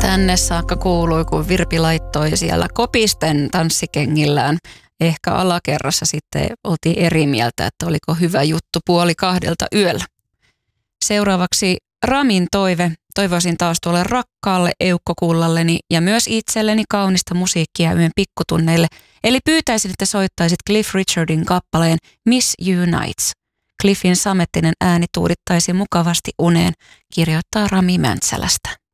Tänne saakka kuului, kun Virpi laittoi siellä kopisten tanssikengillään. Ehkä alakerrassa sitten oltiin eri mieltä, että oliko hyvä juttu 1:30 yöllä. Seuraavaksi Ramin toive. Toivoisin taas tuolle rakkaalle eukkokullalleni ja myös itselleni kaunista musiikkia yön pikkutunneille. Eli pyytäisin, että soittaisit Cliff Richardin kappaleen Miss You Nights. Cliffin samettinen ääni tuudittaisi mukavasti uneen, kirjoittaa Rami Mäntsälästä.